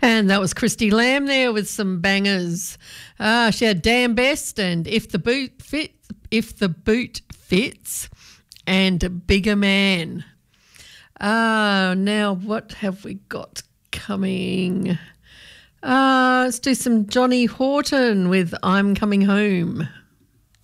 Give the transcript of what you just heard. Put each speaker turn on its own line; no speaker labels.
And that was Christy Lamb there with some bangers. She had Damn Best and If the Boot Fits, and Bigger Man. Now what have we got coming? Let's do some Johnny Horton with I'm Coming Home.